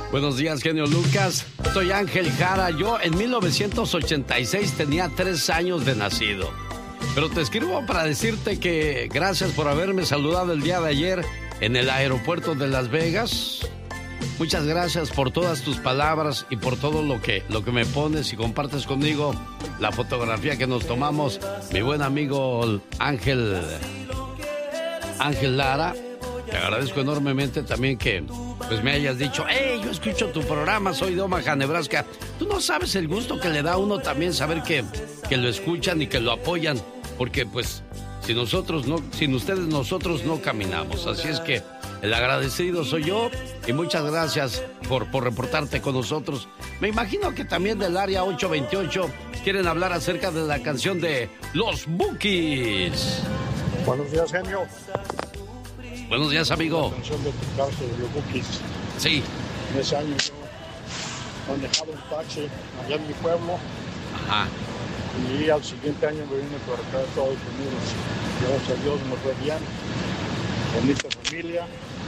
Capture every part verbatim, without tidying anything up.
Buenos días, genio Lucas. Soy Ángel Jara. Yo en mil novecientos ochenta y seis tenía tres años de nacido. Pero te escribo para decirte que gracias por haberme saludado el día de ayer en el aeropuerto de Las Vegas. Muchas gracias por todas tus palabras y por todo lo que, lo que me pones y compartes conmigo. La fotografía que nos tomamos, mi buen amigo Ángel, Ángel Lara. Te agradezco enormemente también que pues me hayas dicho, hey, yo escucho tu programa, soy de Omaha, Nebraska. Tú no sabes el gusto que le da a uno también saber que, que lo escuchan y que lo apoyan, porque pues si nosotros no, sin ustedes nosotros no caminamos. Así es que el agradecido soy yo y muchas gracias por, por reportarte con nosotros. Me imagino que también del área ocho veintiocho quieren hablar acerca de la canción de Los Bukis. Buenos días, genio. Buenos días, amigo. La canción de tu caso de los Bukis. Sí. En ese año yo manejaba un taxi allá en mi pueblo. Ajá. Y al siguiente año me vine por acá a Estados Unidos. Gracias a Dios me fue bien. Bonita familia.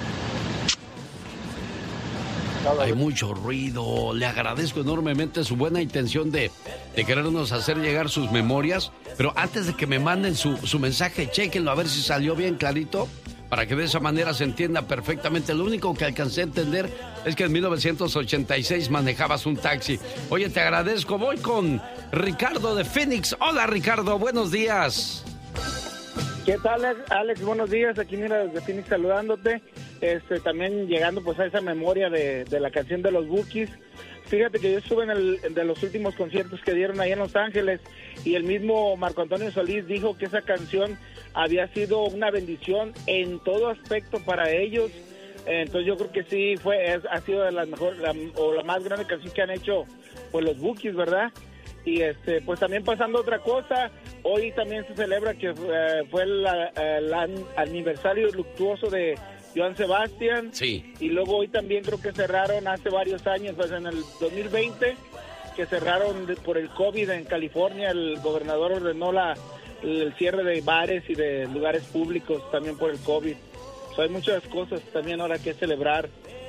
Cada Hay vez... mucho ruido. Le agradezco enormemente su buena intención de, de querernos hacer llegar sus memorias. Pero antes de que me manden su, su mensaje, chéquenlo a ver si salió bien clarito, para que de esa manera se entienda perfectamente. Lo único que alcancé a entender es que en mil novecientos ochenta y seis manejabas un taxi. Oye, te agradezco. Voy con Ricardo de Phoenix. Hola, Ricardo, buenos días. ¿Qué tal, Alex? Buenos días. Aquí mira desde Phoenix saludándote. Este, también llegando pues a esa memoria de, de la canción de los Bukis. Fíjate que yo estuve en el de los últimos conciertos que dieron ahí en Los Ángeles y el mismo Marco Antonio Solís dijo que esa canción había sido una bendición en todo aspecto para ellos. Entonces yo creo que sí fue es, ha sido de las mejores la, o la más grande canción que han hecho pues los Bukis, ¿verdad? Y este pues también pasando otra cosa, hoy también se celebra que eh, fue el, el, el aniversario luctuoso de Joan Sebastián. Sí. Y luego hoy también creo que cerraron hace varios años, pues en el dos mil veinte, que cerraron de, por el COVID en California. El gobernador ordenó la, el cierre de bares y de lugares públicos también por el COVID. O sea, hay muchas cosas también ahora que celebrar.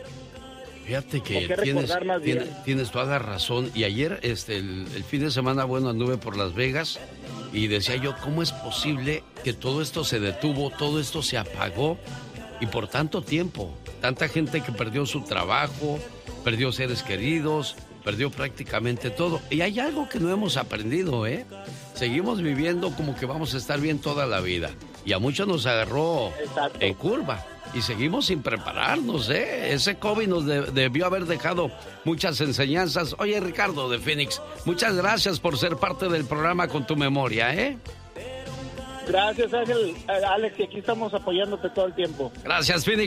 Fíjate que que tienes, más tienes, bien. tienes toda la razón. Y ayer, este, el, el fin de semana, bueno, anduve por Las Vegas y decía yo, ¿cómo es posible que todo esto se detuvo, todo esto se apagó? Y por tanto tiempo, tanta gente que perdió su trabajo, perdió seres queridos, perdió prácticamente todo. Y hay algo que no hemos aprendido, ¿eh? Seguimos viviendo como que vamos a estar bien toda la vida. Y a muchos nos agarró Exacto. en curva. Y seguimos sin prepararnos, ¿eh? Ese COVID nos de- debió haber dejado muchas enseñanzas. Oye, Ricardo de Phoenix, muchas gracias por ser parte del programa con tu memoria, ¿eh? Gracias, Ángel, Alex, y aquí estamos apoyándote todo el tiempo. Gracias, Phoenix.